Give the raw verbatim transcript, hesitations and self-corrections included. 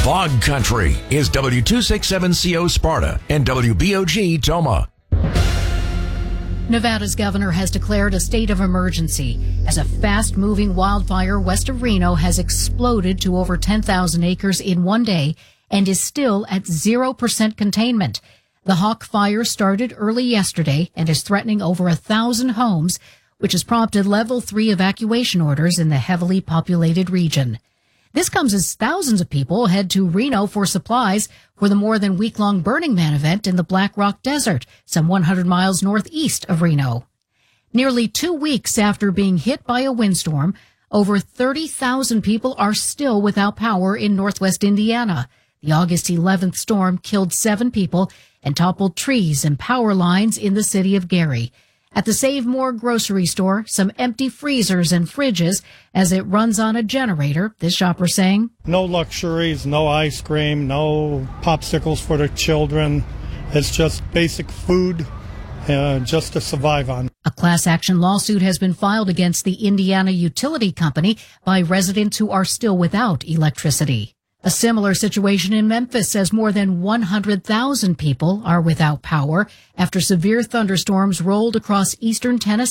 Fog Country is W two sixty-seven C O Sparta and W B O G Toma. Nevada's governor has declared a state of emergency as a fast-moving wildfire west of Reno has exploded to over ten thousand acres in one day and is still at zero percent containment. The Hawk Fire started early yesterday and is threatening over a thousand homes, which has prompted level three evacuation orders in the heavily populated region. This comes as thousands of people head to Reno for supplies for the more than week-long Burning Man event in the Black Rock Desert, some one hundred miles northeast of Reno. Nearly two weeks after being hit by a windstorm, over thirty thousand people are still without power in northwest Indiana. The August eleventh storm killed seven people and toppled trees and power lines in the city of Gary. At the Save More grocery store, some empty freezers and fridges as it runs on a generator, this shopper saying. No luxuries, no ice cream, no popsicles for the children. It's just basic food uh, just to survive on. A class action lawsuit has been filed against the Indiana Utility Company by residents who are still without electricity. A similar situation in Memphis says more than one hundred thousand people are without power after severe thunderstorms rolled across eastern Tennessee.